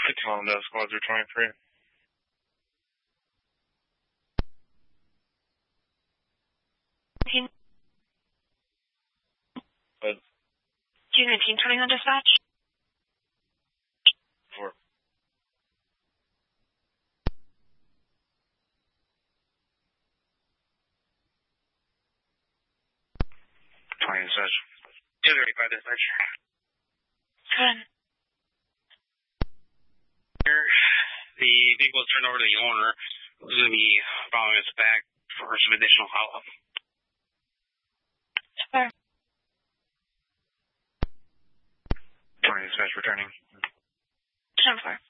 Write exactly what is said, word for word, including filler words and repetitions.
Tom, those squads are twenty-three. But June nineteen twenty on dispatch. four. twenty dispatch. two thirty-five dispatch. Good. The vehicle is turned over to the owner, who's going to be following us back for some additional follow-up. Sure. twenty dispatch returning. ten four.